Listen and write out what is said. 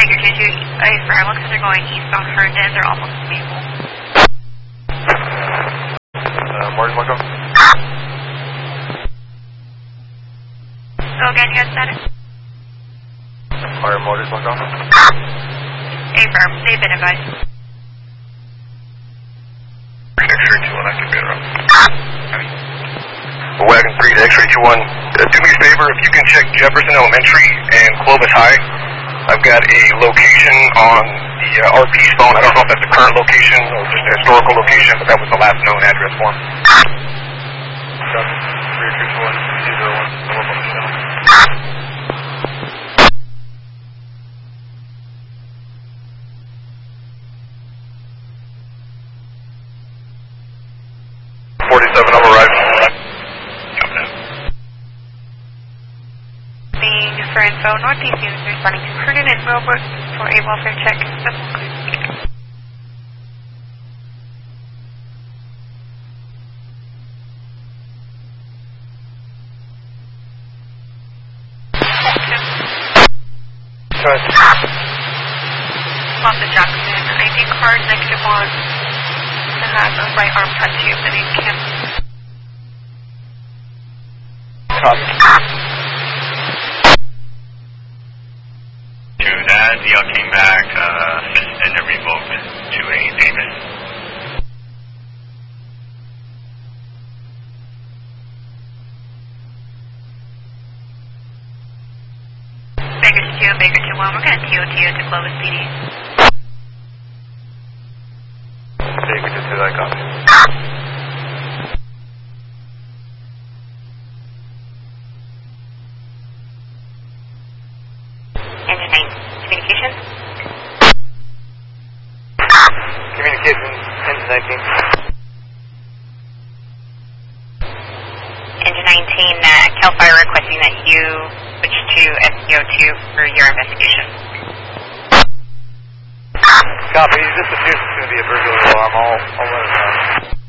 Baker 22, firm looks like they're going eastbound Herndon. They're almost stable. Mortars, welcome. So again, you got status? Alright, Mortars, welcome. Firm, they've been advised. X-ray 21, I can be around. Wagon 3 to X-ray 21. Do me a favor, if you can check Jefferson Elementary and Clovis High. I've got a location on the RP's phone. I don't know if that's the current location or just a historical location, but that was the last known address for him. 47, I'm arriving. For info, Northeast units responding to Herndon and Millbrook for a welfare check. Off the Jackson, ID card -1 that has a right arm tattoo and a cam. Copy. That DL came back, suspended revoked to a Davis. Baker 2, Baker 2-1, we're going to TOT to Clovis PD. Baker 2, I copy. Communications? Communications, engine 19. Engine 19, CAL FIRE requesting that you switch to SPO2 for your investigation. Copy, just appears it's going to be a burglary alarm. I'll let it know.